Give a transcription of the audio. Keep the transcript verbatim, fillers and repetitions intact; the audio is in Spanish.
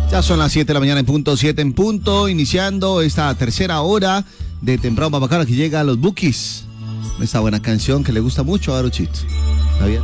Ya son las siete de la mañana en punto, siete en punto, iniciando esta tercera hora de Temprano Papacaro, que llega a los Bukis. Esta buena canción que le gusta mucho a Arochito. ¿Está bien?